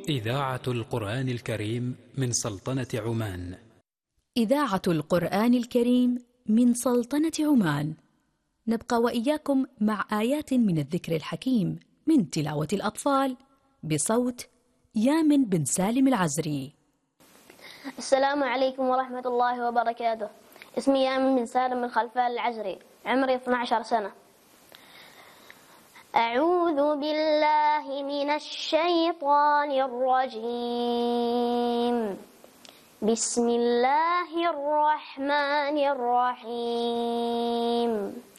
إذاعة القرآن الكريم من سلطنة عمان. إذاعة القرآن الكريم من سلطنة عمان. نبقى وإياكم مع آيات من الذكر الحكيم من تلاوة الأطفال بصوت يامن بن سالم العزري. السلام عليكم ورحمة الله وبركاته. اسمي يامن بن سالم الخلفال العزري، عمري 12 سنة. أعوذ بالله من الشيطان الرجيم. بسم الله الرحمن الرحيم.